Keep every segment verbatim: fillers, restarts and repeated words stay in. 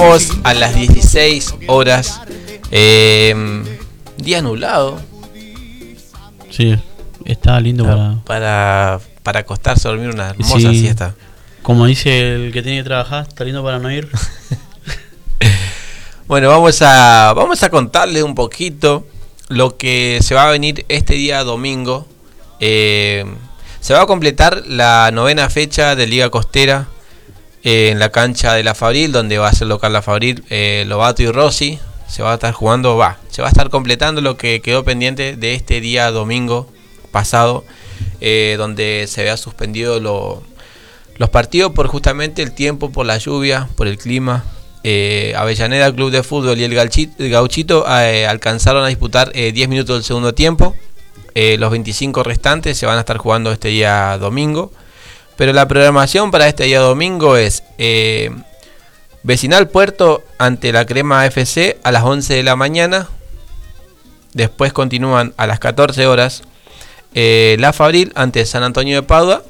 A las dieciséis horas, eh, día nublado. Sí, está lindo para... para para acostarse a dormir una hermosa sí, siesta. Como dice el que tiene que trabajar, está lindo para no ir. Bueno, vamos a vamos a contarles un poquito lo que se va a venir este día domingo. Eh, se va a completar la novena fecha de Liga Costera eh, en la cancha de La Fabril, donde va a ser local La Fabril, eh, Lobato y Rossi. Se va a estar jugando, va, se va a estar completando lo que quedó pendiente de este día domingo pasado, eh, donde se había suspendido lo, los partidos por justamente el tiempo, por la lluvia, por el clima. Eh, Avellaneda Club de Fútbol y el, Galchito, el Gauchito eh, alcanzaron a disputar eh, diez minutos del segundo tiempo. Eh, los veinticinco restantes se van a estar jugando este día domingo. Pero la programación para este día domingo es eh, Vecinal Puerto ante la Crema F C a las once de la mañana. Después continúan a las catorce horas eh, La Fabril ante San Antonio de Padua.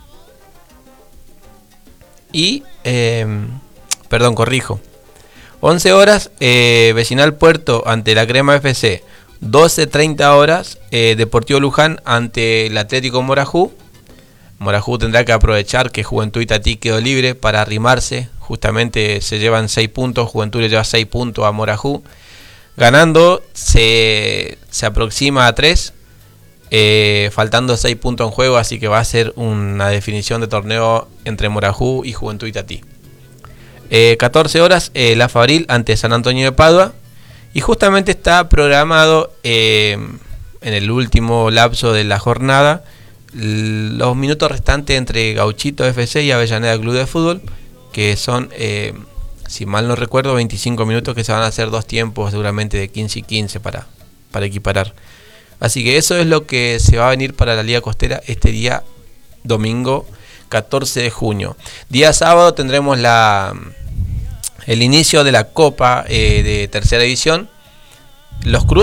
Y, eh, perdón, corrijo. once horas eh, Vecinal Puerto ante la Crema F C. doce treinta horas eh, Deportivo Luján ante el Atlético Morajú. Morajú tendrá que aprovechar que Juventud Itatí quedó libre para arrimarse. Justamente se llevan seis puntos. Juventud le lleva seis puntos a Morajú. Ganando se, se aproxima a tres. Eh, faltando seis puntos en juego. Así que va a ser una definición de torneo entre Morajú y Juventud Itatí. Eh, catorce horas eh, La Fabril ante San Antonio de Padua. Y justamente está programado eh, en el último lapso de la jornada los minutos restantes entre Gauchito F C y Avellaneda Club de Fútbol, que son, eh, si mal no recuerdo, veinticinco minutos, que se van a hacer dos tiempos seguramente de quince y quince para, para equiparar. Así que eso es lo que se va a venir para la Liga Costera este día domingo catorce de junio. Día sábado tendremos la el inicio de la Copa eh, de Tercera División. Los cruces